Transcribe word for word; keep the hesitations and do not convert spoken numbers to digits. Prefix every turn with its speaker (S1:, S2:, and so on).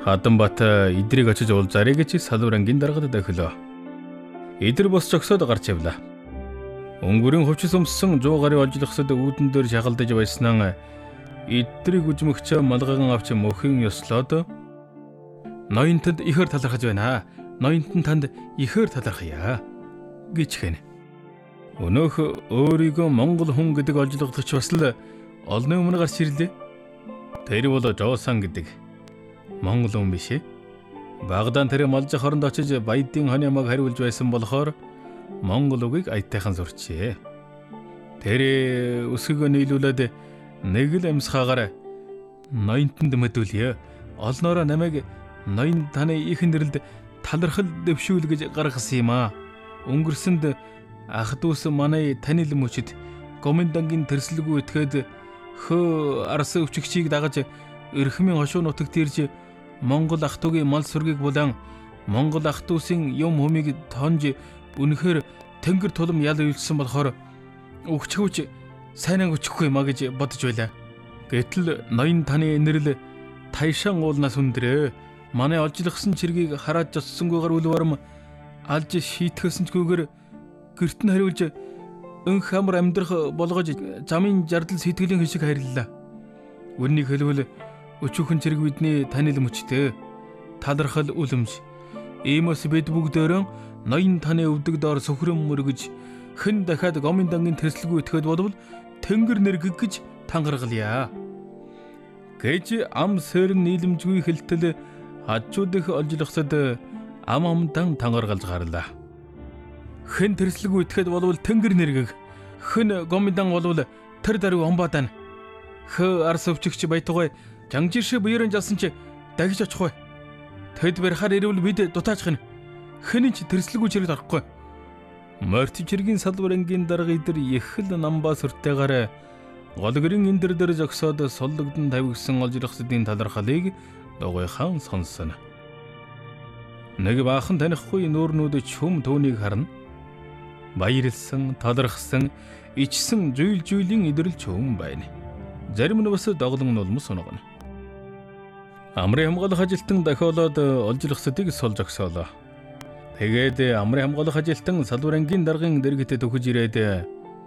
S1: Хаданбат эдрийг очиж уулзаарай гэж салуур ангийн даргад дахилоо. Эдэр бос зогсоод гарч явлаа. Өнгөрийн хувцас өмссөн сто гаруй олжлогсод үүдэн дээр шагалдаж байснаа эдрийг үжмөгч малгайган авч мөхөн ёслоод ноёнтод ихэр талархаж байна. Ноёнтон танд ихэр талархъя гэж хэнэ. Өнөөх өөрийгөө Монгол хүн гэдэг олжлогдогч бас л олны өмнө гарч ирлээ. Тэр бол Жоосан гэдэг Монгол хүн биш ээ. Багдаан тэр малжих хоронд очиж баядын хон ямаг хариулж байсан болохоор Монгол үгийг аятайхан сурчээ. Тэр өсгөгөө нийлүүлээд нэг л амьсгаагаар ноёнтонд мэдүүлье. Олноороо намайг ноён таны их нэрлд талархал дэвшүүл гэж гаргасан юм аа. Өнгөрсөнд ах дүүс манай танил мөчид комендангийн тэрслэгүү этгээд хөө арс өвчгчийг дагаж эрхмийн хошуу нутагт ирж Монгол ах дүүгийн мал сүргийг булан Монгол ах дүүсийн юм хүмийг тонж үнэхээр тэнгэр тулам ял үйлсэн болохоор өгчхүүч сайнаа өчөхгүй маа гэж бодож байлаа. Гэтэл ноён таны нэрл тайшаан уулнаас үндрээ. Манай олжлогсон чиргийг хараад жоссонгүйгээр үлварм алж шийтгсэн чгүйгээр гэрт нь хариулж өнх амар амьдрах болгож замын жардал сэтгэлийн хишиг хариллаа. Үннийг хэлбэл өчүүхэн чирэг бидний танил мөчтэй талархал үлэмж иймээс бид бүгдээрээ ноён таны өвдөг доор сөхрөн мөргөж хэн дахиад гоминдангийн тэрслэгүү итгэхэд бодвол тэнгэр нэргэг гэж тангаргалъя гэж ам сэрн нийлэмжгүй хэлтэл хажууд их олжлогсод ам амтан тангаргалж гарлаа. Хэн тэрслэгүү итгэхэд болвол тэнгэр нэргэг, хэн гоминдан болвол тэр даруй омбадан хөө арс өвчгч байтугай жанжирши буйран жалсан чи дагиж очихгүй. Тэд барихаар ирвэл бид дутаажхна. Хэн ч тэрслэгүү чирэгт орохгүй. Морт чиргийн салбар ангийн дарга идэр их л намбаа сүртэйгээр голгэрийн эндэр дээр зогсоод суллогдон тавигсан олжлогсдын талархлыг дугуйхан сонсон. Нэг баахан танихгүй нүүрнүүд чүм түүнийг харна. Баярлсан, талархсан, ичсэн зүйл зүйлийн идэрл чүм байна. Зарим нь бас доглон нулмс соногно. Амрын хамгаалах ажилтан дахиолоод олжлогсдыг сул зогсоолоо. Тэгээд амрын хамгаалах ажилтан салбар ангийн даргын дэргэд төгөж ирээд